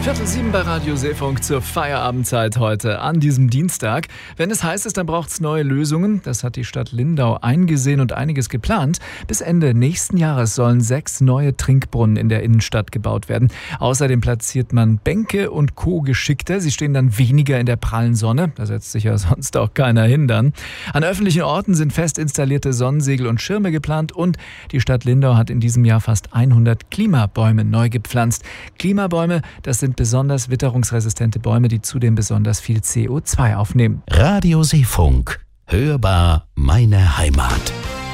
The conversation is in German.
6:15 bei Radio Seefunk zur Feierabendzeit heute an diesem Dienstag. Wenn es heiß ist, dann braucht es neue Lösungen. Das hat die Stadt Lindau eingesehen und einiges geplant. Bis Ende nächsten Jahres sollen 6 neue Trinkbrunnen in der Innenstadt gebaut werden. Außerdem platziert man Bänke und Co. geschickter. Sie stehen dann weniger in der prallen Sonne. Da setzt sich ja sonst auch keiner hin dann. An öffentlichen Orten sind fest installierte Sonnensegel und Schirme geplant und die Stadt Lindau hat in diesem Jahr fast 100 Klimabäume neu gepflanzt. Klimabäume, das sind besonders witterungsresistente Bäume, die zudem besonders viel CO2 aufnehmen. Radio Seefunk. Hörbar meine Heimat.